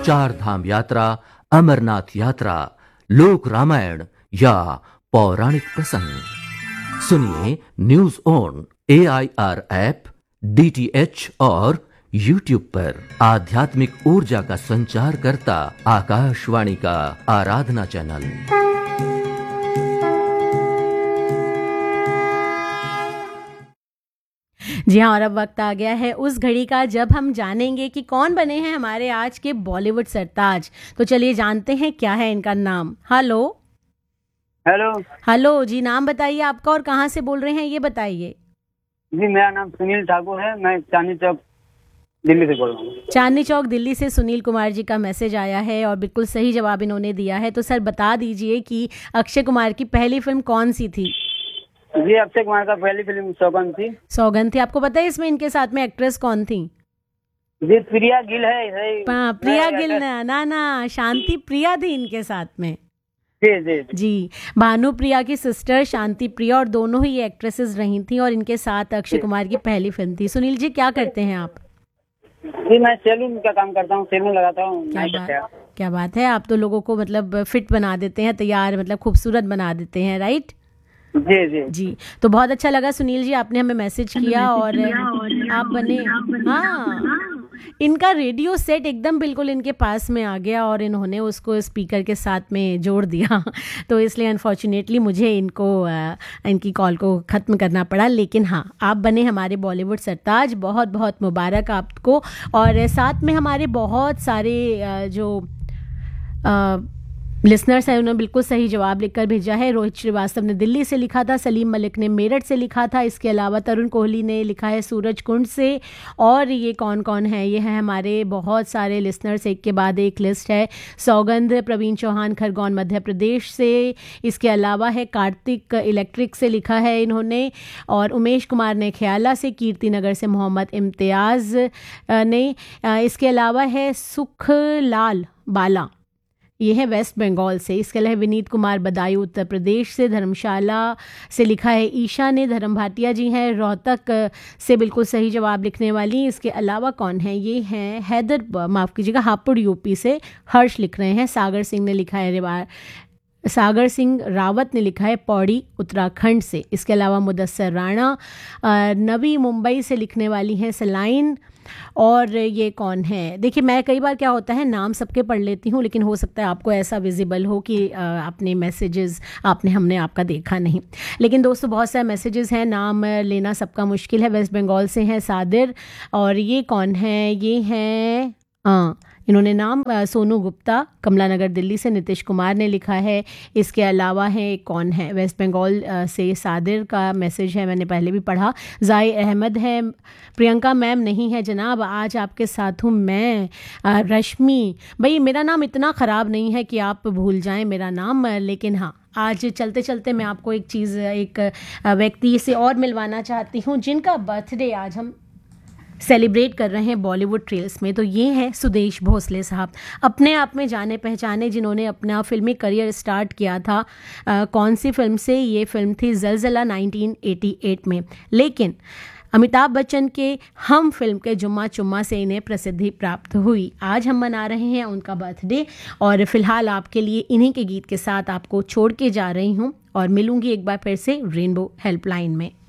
चार धाम यात्रा, अमरनाथ यात्रा, लोक रामायण या पौराणिक प्रसंग सुनिए news on AIR app, DTH और YouTube पर। आध्यात्मिक ऊर्जा का संचार करता आकाशवाणी का आराधना चैनल। जी हाँ, और अब वक्त आ गया है उस घड़ी का जब हम जानेंगे कि कौन बने हैं हमारे आज के बॉलीवुड सरताज। तो चलिए जानते हैं क्या है इनका नाम। हेलो हेलो हेलो जी, नाम बताइए आपका और कहाँ से बोल रहे हैं ये बताइए। जी, मेरा नाम सुनील ठाकुर है। मैं चांदनी चौक दिल्ली से बोल रहा हूँ। चांदनी चौक दिल्ली से सुनील कुमार जी का मैसेज आया है और बिल्कुल सही जवाब इन्होंने दिया है। तो सर बता दीजिए कि अक्षय कुमार की पहली फिल्म कौन सी थी? जी, अक्षय कुमार का पहली फिल्म सौगंध थी। सौगंध थी। आपको पता है इसमें इनके साथ में एक्ट्रेस कौन थी? जी, प्रिया गिल है। प्रिया गिल ना, शांति प्रिया थी इनके साथ में। जी जी जी, भानुप्रिया की सिस्टर शांति प्रिया, और दोनों ही एक्ट्रेसेस रही थी और इनके साथ अक्षय कुमार की पहली फिल्म थी। सुनील जी, क्या करते हैं आप? जी, मैं सैलून का काम करता हूँ, सैलून लगाता हूँ। क्या बात है, आप तो लोगों को मतलब फिट बना देते हैं, तैयार मतलब खूबसूरत बना देते हैं, राइट? जी जी जी, तो बहुत अच्छा लगा सुनील जी, आपने हमें मैसेज किया और आप बने। हाँ, इनका रेडियो सेट एकदम बिल्कुल इनके पास में आ गया और इन्होंने उसको स्पीकर के साथ में जोड़ दिया तो इसलिए अनफॉर्चुनेटली मुझे इनकी कॉल को ख़त्म करना पड़ा। लेकिन हाँ, आप बने हमारे बॉलीवुड सरताज, बहुत बहुत मुबारक आपको। और साथ में हमारे बहुत सारे जो लिसनर्स हैं उन्होंने बिल्कुल सही जवाब लिखकर भेजा है। रोहित श्रीवास्तव ने दिल्ली से लिखा था, सलीम मलिक ने मेरठ से लिखा था, इसके अलावा तरुण कोहली ने लिखा है सूरज कुंड से। और ये कौन कौन है? ये है हमारे बहुत सारे लिसनर्स, एक के बाद एक लिस्ट है। सौगंध प्रवीण चौहान खरगोन मध्य प्रदेश से, इसके अलावा है कार्तिक इलेक्ट्रिक से लिखा है इन्होंने, और उमेश कुमार ने ख्याला से, कीर्ति नगर से मोहम्मद इम्तियाज़ ने, इसके अलावा है सुखलाल बाला, ये है वेस्ट बंगाल से। इसके अलावा विनीत कुमार बदायूं उत्तर प्रदेश से, धर्मशाला से लिखा है ईशा ने, धर्म भाटिया जी हैं रोहतक से बिल्कुल सही जवाब लिखने वाली। इसके अलावा कौन है? ये हैं माफ़ कीजिएगा हापुड़ यूपी से हर्ष लिख रहे हैं। सागर सिंह ने लिखा है सागर सिंह रावत ने लिखा है पौड़ी उत्तराखंड से। इसके अलावा मुदस्सर राणा नवी मुंबई से लिखने वाली हैं सलाइन। और ये कौन है? देखिए, मैं कई बार क्या होता है नाम सबके पढ़ लेती हूँ, लेकिन हो सकता है आपको ऐसा विजिबल हो कि अपने मैसेजेस हमने आपका देखा नहीं। लेकिन दोस्तों, बहुत सारे मैसेजेस हैं, नाम लेना सबका मुश्किल है। वेस्ट बंगाल से हैं सादिर, और ये कौन है? ये हैं इन्होंने नाम सोनू गुप्ता कमला नगर दिल्ली से, नीतीश कुमार ने लिखा है। इसके अलावा है कौन है? वेस्ट बंगाल से सादिर का मैसेज है, मैंने पहले भी पढ़ा। जाई अहमद है, प्रियंका मैम नहीं है जनाब, आज आपके साथ हूँ मैं। रश्मि, भाई मेरा नाम इतना ख़राब नहीं है कि आप भूल जाएं मेरा नाम, लेकिन हाँ, आज चलते चलते मैं आपको एक व्यक्ति से और मिलवाना चाहती हूँ जिनका बर्थडे आज हम सेलिब्रेट कर रहे हैं बॉलीवुड ट्रेल्स में। तो ये हैं सुदेश भोसले साहब, अपने आप में जाने पहचाने, जिन्होंने अपना फिल्मी करियर स्टार्ट किया था कौन सी फिल्म से? ये फिल्म थी ज़लज़ला 1988 में। लेकिन अमिताभ बच्चन के हम फिल्म के जुम्मा चुम्मा से इन्हें प्रसिद्धि प्राप्त हुई। आज हम मना रहे हैं उनका बर्थडे, और फिलहाल आपके लिए इन्हीं के गीत के साथ आपको छोड़ के जा रही हूँ और मिलूंगी एक बार फिर से रेनबो हेल्पलाइन में।